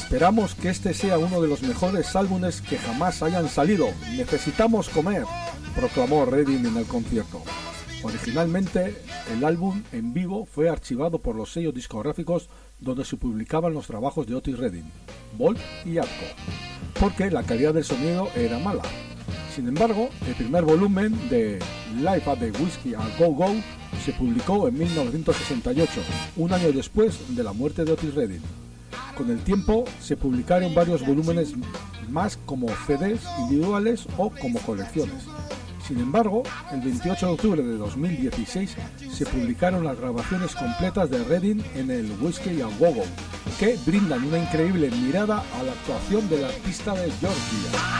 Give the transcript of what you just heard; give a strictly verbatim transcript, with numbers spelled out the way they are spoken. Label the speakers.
Speaker 1: Esperamos que este sea uno de los mejores álbumes que jamás hayan salido. Necesitamos comer, proclamó Redding en el concierto. Originalmente, el álbum en vivo fue archivado por los sellos discográficos donde se publicaban los trabajos de Otis Redding, Volt y Atco, porque la calidad del sonido era mala. Sin embargo, el primer volumen de Live at the Whiskey a Go Go se publicó en mil novecientos sesenta y ocho, un año después de la muerte de Otis Redding. Con el tiempo se publicaron varios volúmenes más como C Ds individuales o como colecciones. Sin embargo, el veintiocho de octubre de dos mil dieciséis se publicaron las grabaciones completas de Redding en el Whiskey a Go Go, que brindan una increíble mirada a la actuación del artista de Georgia.